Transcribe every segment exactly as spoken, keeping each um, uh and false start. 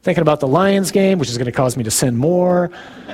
thinking about the Lions game, which is going to cause me to sin more.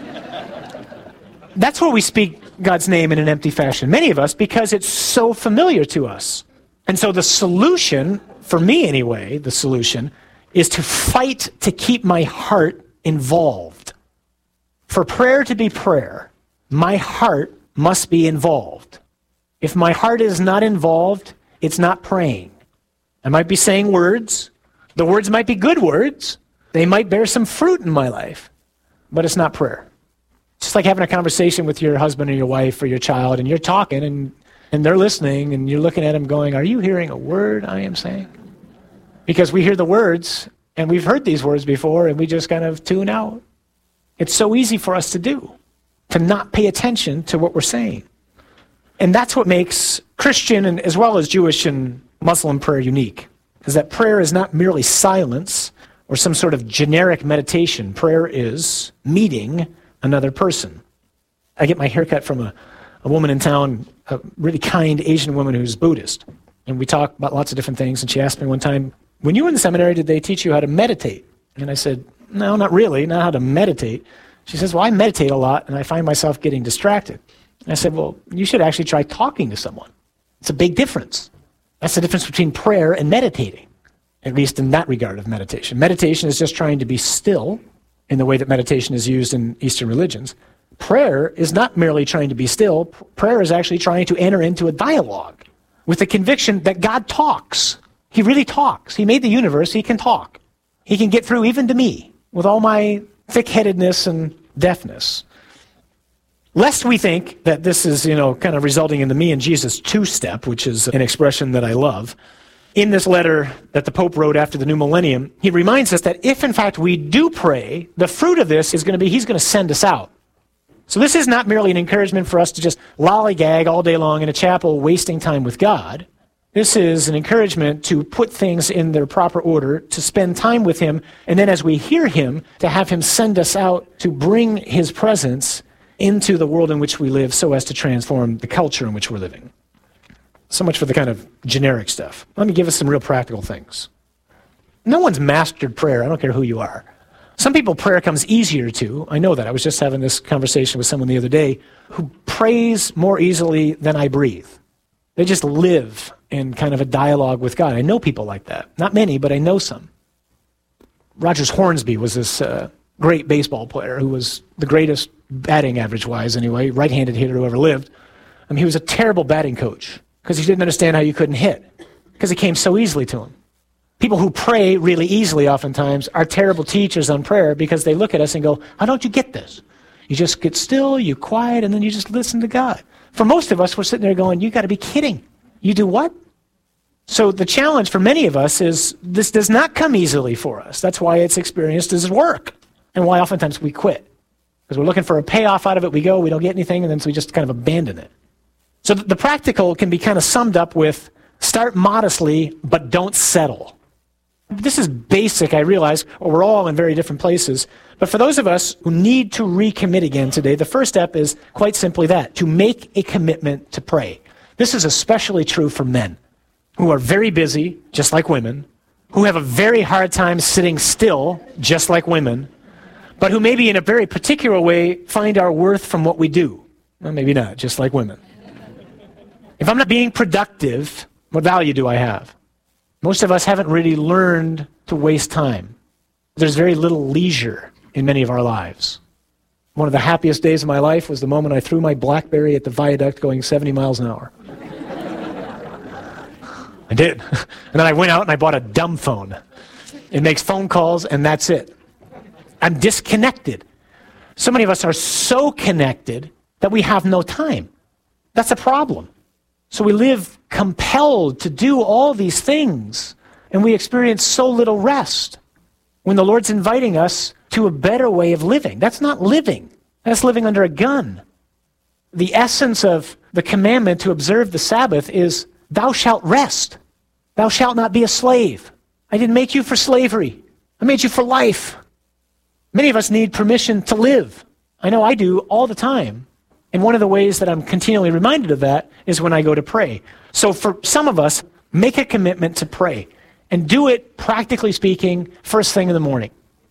That's where we speak God's name in an empty fashion, many of us, because it's so familiar to us. And so the solution, for me anyway, the solution, is to fight to keep my heart involved. For prayer to be prayer, my heart must be involved. If my heart is not involved, it's not praying. I might be saying words. The words might be good words. They might bear some fruit in my life, but it's not prayer. Just like having a conversation with your husband or your wife or your child, and you're talking, and, and they're listening, and you're looking at them going, are you hearing a word I am saying? Because we hear the words, and we've heard these words before, and we just kind of tune out. It's so easy for us to do, to not pay attention to what we're saying. And that's what makes Christian, and as well as Jewish and Muslim prayer unique, is that prayer is not merely silence or some sort of generic meditation. Prayer is meeting another person. I get my haircut from a, a woman in town, a really kind Asian woman who's Buddhist. And we talk about lots of different things. And she asked me one time, when you were in the seminary, did they teach you how to meditate? And I said, no, not really, not how to meditate. She says, well, I meditate a lot, and I find myself getting distracted. And I said, well, you should actually try talking to someone. It's a big difference. That's the difference between prayer and meditating, at least in that regard of meditation. Meditation is just trying to be still in the way that meditation is used in Eastern religions. Prayer is not merely trying to be still. Prayer is actually trying to enter into a dialogue with the conviction that God talks. He really talks. He made the universe. He can talk. He can get through even to me with all my thick-headedness and deafness. Lest we think that this is, you know, kind of resulting in the me and Jesus two-step, which is an expression that I love. In this letter that the Pope wrote after the new millennium, he reminds us that if, in fact, we do pray, the fruit of this is going to be he's going to send us out. So this is not merely an encouragement for us to just lollygag all day long in a chapel wasting time with God. This is an encouragement to put things in their proper order, to spend time with him, and then as we hear him, to have him send us out to bring his presence into the world in which we live so as to transform the culture in which we're living. So much for the kind of generic stuff. Let me give us some real practical things. No one's mastered prayer. I don't care who you are. Some people, prayer comes easier to. I know that. I was just having this conversation with someone the other day who prays more easily than I breathe. They just live in kind of a dialogue with God. I know people like that. Not many, but I know some. Rogers Hornsby was this uh, great baseball player who was the greatest batting average-wise anyway, right-handed hitter who ever lived. I mean, he was a terrible batting coach because he didn't understand how you couldn't hit, because it came so easily to him. People who pray really easily oftentimes are terrible teachers on prayer because they look at us and go, how don't you get this? You just get still, you quiet, and then you just listen to God. For most of us, we're sitting there going, you got to be kidding. You do what? So the challenge for many of us is this does not come easily for us. That's why it's experienced as work, and why oftentimes we quit. Because we're looking for a payoff out of it, we go, we don't get anything, and then so we just kind of abandon it. So the practical can be kind of summed up with start modestly, but don't settle. This is basic, I realize. We're all in very different places. But for those of us who need to recommit again today, the first step is quite simply that, to make a commitment to pray. This is especially true for men who are very busy, just like women, who have a very hard time sitting still, just like women, but who maybe in a very particular way find our worth from what we do. Well, maybe not, just like women. If I'm not being productive, what value do I have? Most of us haven't really learned to waste time. There's very little leisure in many of our lives. One of the happiest days of my life was the moment I threw my BlackBerry at the viaduct going seventy miles an hour. I did. And then I went out and I bought a dumb phone. It makes phone calls and that's it. I'm disconnected. So many of us are so connected that we have no time. That's a problem. So we live compelled to do all these things, and we experience so little rest when the Lord's inviting us to a better way of living. That's not living. That's living under a gun. The essence of the commandment to observe the Sabbath is, thou shalt rest. Thou shalt not be a slave. I didn't make you for slavery. I made you for life. Many of us need permission to live. I know I do all the time. And one of the ways that I'm continually reminded of that is when I go to pray. So for some of us, make a commitment to pray. And do it, practically speaking, first thing in the morning.